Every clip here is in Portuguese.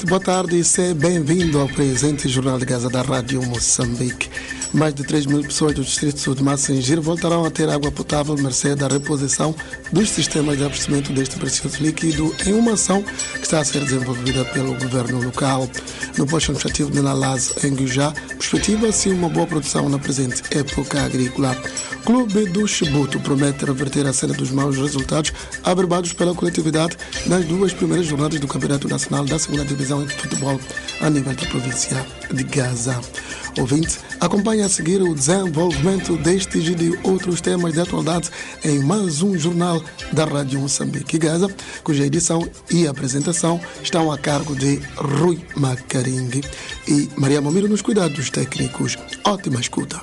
Boa tarde e seja bem-vindo ao presente Jornal de Gaza da Rádio Moçambique. Mais de 3 mil pessoas do distrito de Massingir voltarão a ter água potável mercê da reposição dos sistemas de abastecimento deste precioso líquido em uma ação que está a ser desenvolvida pelo governo local. No posto administrativo de Nalaz, em Guijá, perspectiva-se uma boa produção na presente época agrícola. O Clube do Chibuto promete reverter a cena dos maus resultados averbados pela coletividade nas 2 primeiras jornadas do Campeonato Nacional da 2ª Divisão de Futebol a nível da província de Gaza. Ouvinte, acompanhe a seguir o desenvolvimento destes e de outros temas de atualidade em mais um jornal da Rádio Moçambique e Gaza, cuja edição e apresentação estão a cargo de Rui Macaringue e Maria Momiro nos cuidados técnicos. Ótima escuta.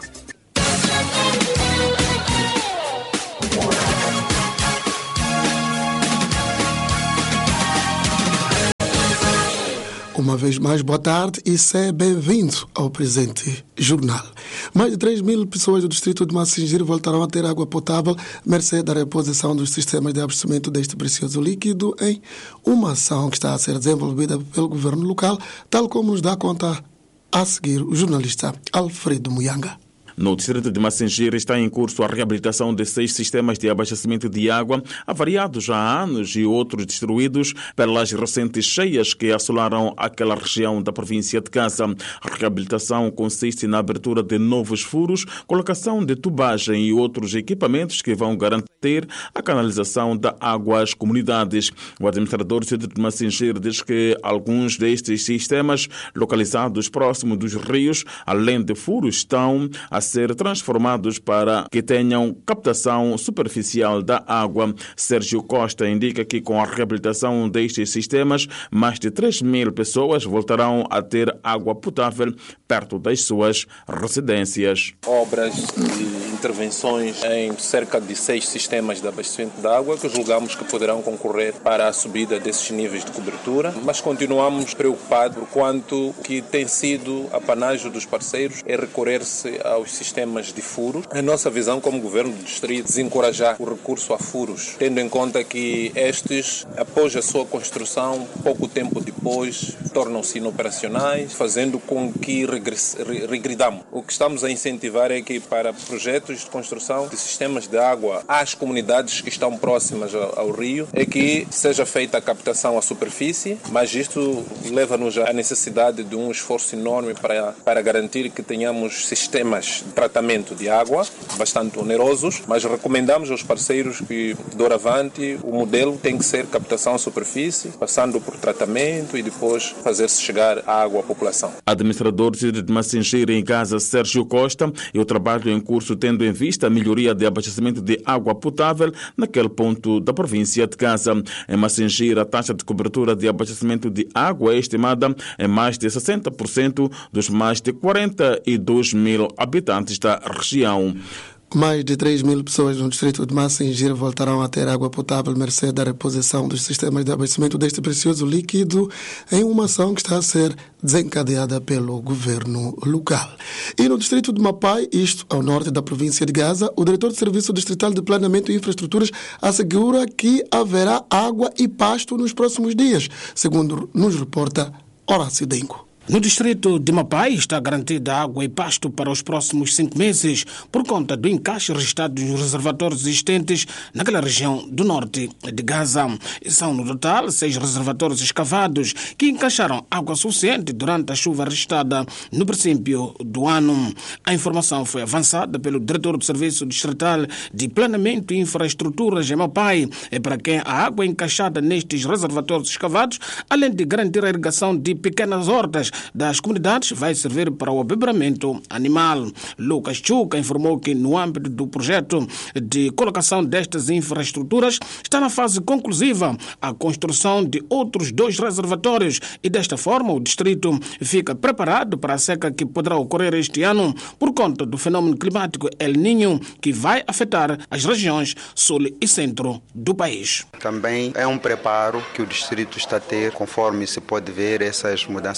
Uma vez mais, boa tarde e seja bem-vindo ao presente jornal. Mais de 3 mil pessoas do distrito de Massingir voltarão a ter água potável mercê da reposição dos sistemas de abastecimento deste precioso líquido em uma ação que está a ser desenvolvida pelo governo local, tal como nos dá conta a seguir o jornalista Alfredo Muyanga. No distrito de Massingir está em curso a reabilitação de 6 sistemas de abastecimento de água, avariados há anos e outros destruídos pelas recentes cheias que assolaram aquela região da província de Gaza. A reabilitação consiste na abertura de novos furos, colocação de tubagem e outros equipamentos que vão garantir a canalização da água às comunidades. O administrador do distrito de Massingir diz que alguns destes sistemas, localizados próximo dos rios, além de furos, estão a ser transformados para que tenham captação superficial da água. Sérgio Costa indica que com a reabilitação destes sistemas, mais de 3 mil pessoas voltarão a ter água potável perto das suas residências. Obras e intervenções em cerca de 6 sistemas de abastecimento de água que julgamos que poderão concorrer para a subida desses níveis de cobertura, mas continuamos preocupados por quanto que tem sido apanágio dos parceiros é recorrer-se aos sistemas de furos. A nossa visão como governo do distrito é desencorajar o recurso a furos, tendo em conta que estes, após a sua construção, pouco tempo depois, tornam-se inoperacionais, fazendo com que regridamos. O que estamos a incentivar é que para projetos de construção de sistemas de água às comunidades que estão próximas ao rio, é que seja feita a captação à superfície, mas isto leva-nos à necessidade de um esforço enorme para garantir que tenhamos sistemas de tratamento de água bastante onerosos, mas recomendamos aos parceiros que, doravante, o modelo tem que ser captação à superfície, passando por tratamento e depois fazer-se chegar a água à população. Administrador de Massingir em Gaza, Sérgio Costa, e o trabalho em curso tendo em vista a melhoria de abastecimento de água potável naquele ponto da província de Gaza. Em Massingir, a taxa de cobertura de abastecimento de água é estimada em mais de 60% dos mais de 42 mil habitantes da região. Mais de 3 mil pessoas no distrito de Massingir voltarão a ter água potável mercê da reposição dos sistemas de abastecimento deste precioso líquido em uma ação que está a ser desencadeada pelo governo local. E no distrito de Mapai, isto ao norte da província de Gaza, o diretor do Serviço Distrital de Planeamento e Infraestruturas assegura que haverá água e pasto nos próximos dias, segundo nos reporta Horácio Denco. No distrito de Mapai está garantida água e pasto para os próximos 5 meses por conta do encaixe registrado dos reservatórios existentes naquela região do norte de Gaza. E são no total 6 reservatórios escavados que encaixaram água suficiente durante a chuva registrada no princípio do ano. A informação foi avançada pelo diretor do Serviço Distrital de Planeamento e Infraestruturas em Mapai, para quem a água encaixada nestes reservatórios escavados, além de garantir a irrigação de pequenas hortas das comunidades, vai servir para o abeberamento animal. Lucas Chuca informou que no âmbito do projeto de colocação destas infraestruturas está na fase conclusiva a construção de outros 2 reservatórios e desta forma o distrito fica preparado para a seca que poderá ocorrer este ano por conta do fenômeno climático El Niño que vai afetar as regiões sul e centro do país. Também é um preparo que o distrito está a ter, conforme se pode ver essas mudanças climáticas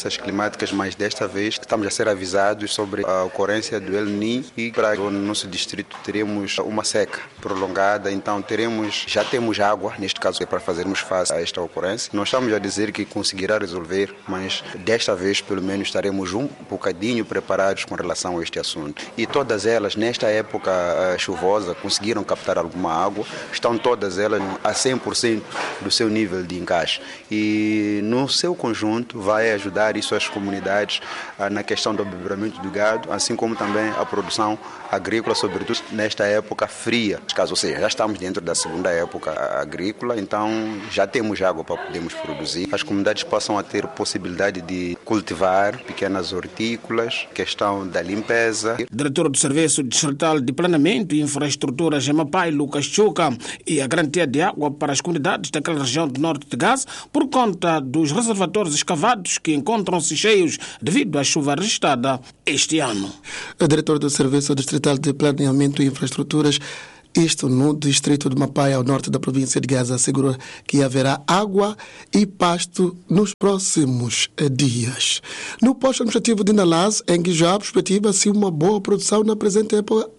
climáticas, mas desta vez estamos a ser avisados sobre a ocorrência do El Niño e para o nosso distrito teremos uma seca prolongada, então já temos água, neste caso, para fazermos face a esta ocorrência. Não estamos a dizer que conseguirá resolver, mas desta vez, pelo menos, estaremos um bocadinho preparados com relação a este assunto. E todas elas, nesta época chuvosa, conseguiram captar alguma água, estão todas elas a 100% do seu nível de encaixe. E no seu conjunto vai ajudar isso às comunidades na questão do abeberamento do gado, assim como também a produção agrícola, sobretudo nesta época fria. Ou seja, já estamos dentro da segunda época agrícola, então já temos água para podermos produzir. As comunidades passam a ter possibilidade de cultivar pequenas hortícolas, questão da limpeza. Diretor do Serviço Distrital de Planeamento e Infraestrutura Gemapai, Lucas Chuca, e a garantia de água para as comunidades daquela região do norte de Gaza por conta dos reservatórios escavados que encontram-se cheios devido à chuva registrada este ano. O diretor do Serviço Distrital de Planeamento e Infraestruturas, isto no distrito de Mapai, ao norte da província de Gaza, assegurou que haverá água e pasto nos próximos dias. No posto administrativo de Nalaz, em Guijá, perspectiva-se uma boa produção na presente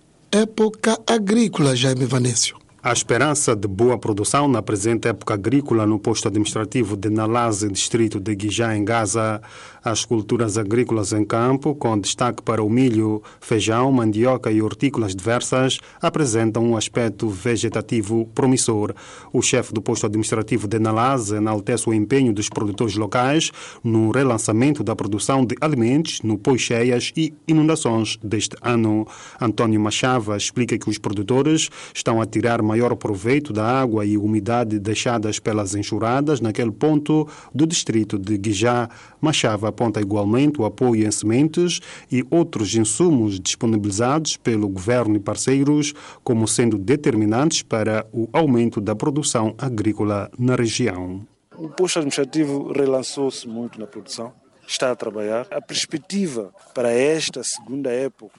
época agrícola, Jaime Vanésio. A esperança de boa produção na presente época agrícola no posto administrativo de Nalaz, distrito de Guijá, em Gaza, as culturas agrícolas em campo, com destaque para o milho, feijão, mandioca e hortícolas diversas, apresentam um aspecto vegetativo promissor. O chefe do posto administrativo de Nalaz enaltece o empenho dos produtores locais no relançamento da produção de alimentos no pós-cheias e inundações deste ano. António Machava explica que os produtores estão a tirar maior proveito da água e umidade deixadas pelas enxurradas naquele ponto do distrito de Guijá. Machava aponta igualmente o apoio em sementes e outros insumos disponibilizados pelo governo e parceiros como sendo determinantes para o aumento da produção agrícola na região. O posto administrativo relançou-se muito na produção, está a trabalhar. A perspectiva para esta segunda época,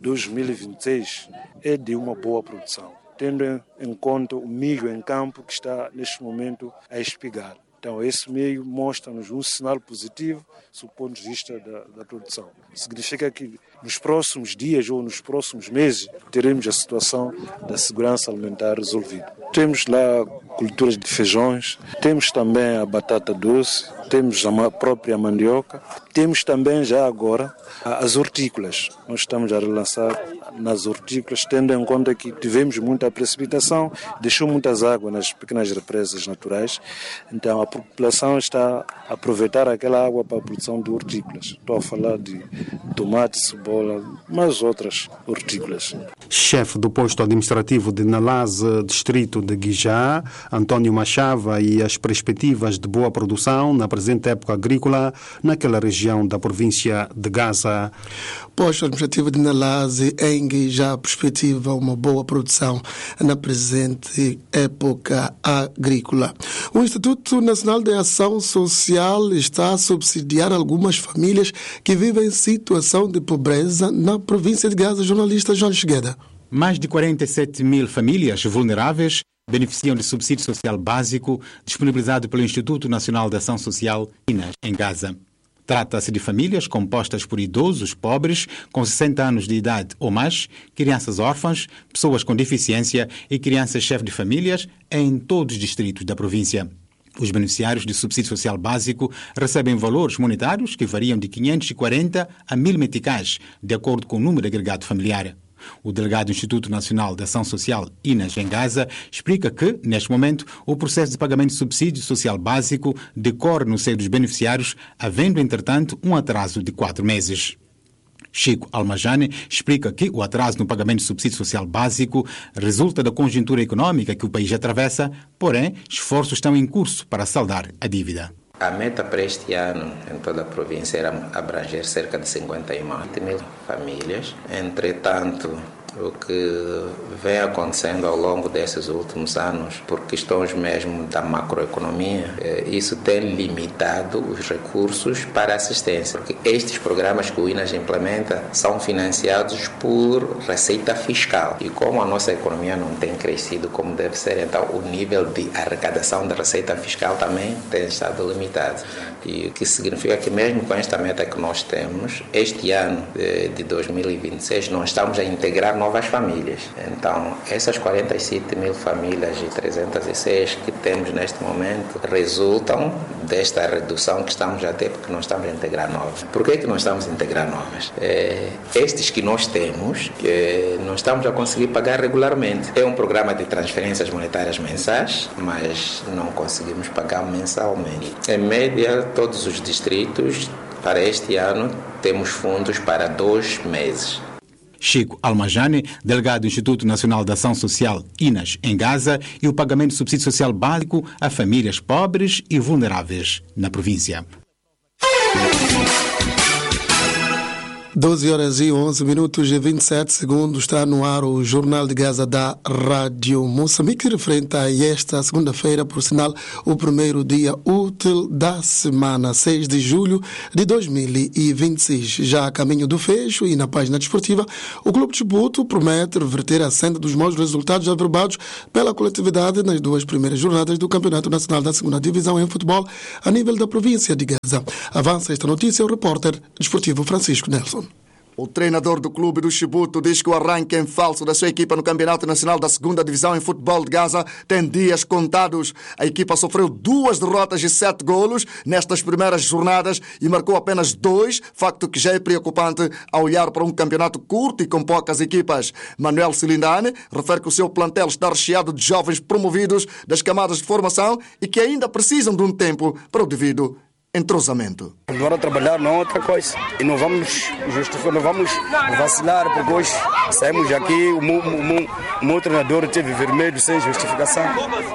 2026, é de uma boa produção, tendo em conta o milho em campo que está neste momento a espigar. Então, esse meio mostra-nos um sinal positivo do ponto de vista da produção. Significa que nos próximos dias ou nos próximos meses teremos a situação da segurança alimentar resolvida. Temos lá culturas de feijões, temos também a batata doce, temos a própria mandioca, temos também já agora as hortícolas. Nós estamos a relançar nas hortícolas, tendo em conta que tivemos muita precipitação, deixou muitas águas nas pequenas represas naturais, então a população está a aproveitar aquela água para a produção de hortícolas. Estou a falar de tomate, cebola, mas outras hortícolas. Chefe do posto administrativo de Nalaz, distrito de Guijá, António Machava, e as perspectivas de boa produção na presente época agrícola naquela região da província de Gaza. Posto administrativo de Nalaz, em Guijá, perspectiva uma boa produção na presente época agrícola. O Instituto Nacional de Ação Social está a subsidiar algumas famílias que vivem em situação de pobreza na província de Gaza. Jornalista João Chegueda. Mais de 47 mil famílias vulneráveis beneficiam de subsídio social básico disponibilizado pelo Instituto Nacional de Ação Social, INAS, em Gaza. Trata-se de famílias compostas por idosos pobres com 60 anos de idade ou mais, crianças órfãs, pessoas com deficiência e crianças-chefe de famílias em todos os distritos da província. Os beneficiários de subsídio social básico recebem valores monetários que variam de 540 a 1.000 meticais, de acordo com o número agregado familiar. O delegado do Instituto Nacional de Ação Social, INAS, em Gaza, explica que, neste momento, o processo de pagamento de subsídio social básico decorre no seio dos beneficiários, havendo, entretanto, um atraso de 4 meses. Chico Almajane explica que o atraso no pagamento de subsídio social básico resulta da conjuntura econômica que o país atravessa, porém, esforços estão em curso para saldar a dívida. A meta para este ano em toda a província era abranger cerca de 51 mil famílias. Entretanto, O que vem acontecendo ao longo desses últimos anos, por questões mesmo da macroeconomia, isso tem limitado os recursos para assistência. Porque estes programas que o INAS implementa são financiados por receita fiscal. E como a nossa economia não tem crescido como deve ser, então o nível de arrecadação da receita fiscal também tem estado limitado. E o que significa que mesmo com esta meta que nós temos, este ano de 2026, nós estamos a integrar novas famílias. Então, essas 47 mil famílias e 306 que temos neste momento resultam desta redução que estamos a ter, porque nós estamos a integrar novas. Por que nós estamos a integrar novas? Estes que nós temos, nós estamos a conseguir pagar regularmente. É um programa de transferências monetárias mensais, mas não conseguimos pagar mensalmente. Em média, todos os distritos, para este ano, temos fundos para 2 meses. Chico Almajane, delegado do Instituto Nacional de Ação Social, INAS, em Gaza, e o pagamento de subsídio social básico a famílias pobres e vulneráveis na província. 12 horas e 11 minutos e 27 segundos, está no ar o Jornal de Gaza da Rádio Moçambique, referente a esta segunda-feira, por sinal, o primeiro dia útil da semana, 6 de julho de 2026. Já a caminho do fecho e na página desportiva, o Clube de Chibuto promete reverter a senda dos maus resultados averbados pela coletividade nas 2 primeiras jornadas do Campeonato Nacional da Segunda Divisão em Futebol a nível da província de Gaza. Avança esta notícia o repórter desportivo Francisco Nelson. O treinador do clube do Chibuto diz que o arranque em falso da sua equipa no Campeonato Nacional da Segunda Divisão em Futebol de Gaza tem dias contados. A equipa sofreu 2 derrotas e 7 golos nestas primeiras jornadas e marcou apenas 2, facto que já é preocupante ao olhar para um campeonato curto e com poucas equipas. Manuel Silindane refere que o seu plantel está recheado de jovens promovidos das camadas de formação e que ainda precisam de um tempo para o devido entrosamento. Agora trabalhar não é outra coisa. E não vamos justificar, não vamos vacilar, porque hoje saímos aqui, o meu treinador teve vermelho sem justificação.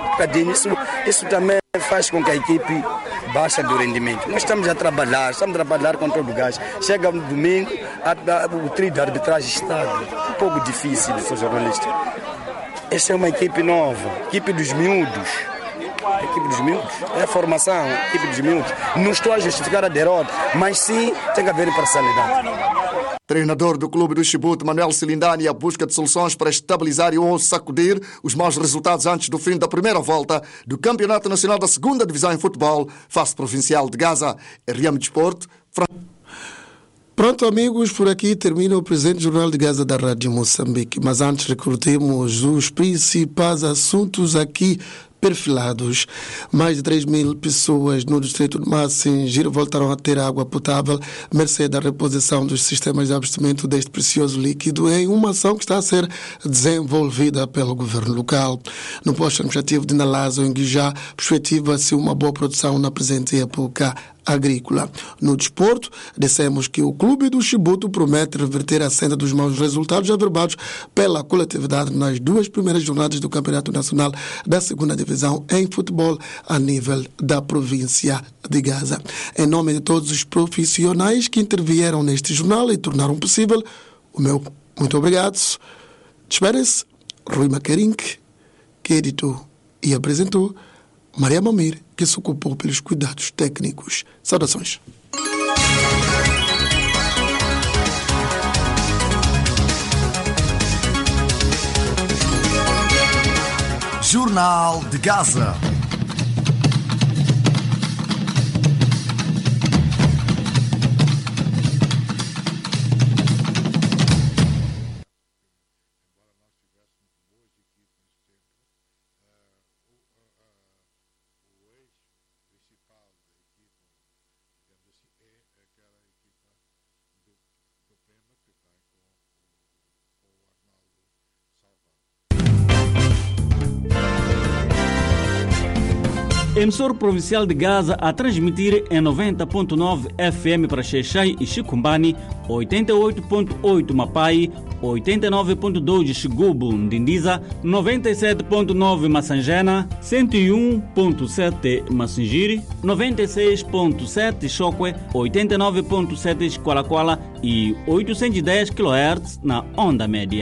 Isso também faz com que a equipe baixe do rendimento. Nós estamos a trabalhar com todo o gás. Chega no domingo, o trio de arbitragem está um pouco difícil, sou jornalista. Esta é uma equipe nova, equipe dos miúdos. Equipe dos miúdos, é a formação, equipe dos miúdos. Não estou a justificar a derrota, mas sim tem que haver imparcialidade. Treinador do clube do Chibuto, Manuel Silindani, a busca de soluções para estabilizar ou sacudir os maus resultados antes do fim da primeira volta do Campeonato Nacional da Segunda Divisão em Futebol, face provincial de Gaza. RM Desporto. Pronto, amigos, por aqui termina o presente Jornal de Gaza da Rádio Moçambique. Mas antes recordemos os principais assuntos aqui perfilados. Mais de 3 mil pessoas no distrito de Massingir voltaram a ter água potável, mercê da reposição dos sistemas de abastecimento deste precioso líquido, em uma ação que está a ser desenvolvida pelo governo local. No posto administrativo de Nalazo, em Guijá, perspectiva-se uma boa produção na presente época agrícola. No desporto, dissemos que o clube do Chibuto promete reverter a senda dos maus resultados averbados pela coletividade nas 2 primeiras jornadas do Campeonato Nacional da Segunda Divisão em Futebol a nível da província de Gaza. Em nome de todos os profissionais que intervieram neste jornal e tornaram possível o meu muito obrigado. Despedem-se Rui Macarinque, que editou e apresentou, Maria Mamir, que se ocupou pelos cuidados técnicos. Saudações. Jornal de Gaza. Emissor provincial de Gaza a transmitir em 90.9 FM para Xexai e Chicumbani, 88.8 Mapai, 89.2 de Xigubu, Ndindiza, 97.9 Massangena, 101.7 Massingiri, 96.7 Chokwe, 89.7 Kwalakwala e 810 kHz na onda média.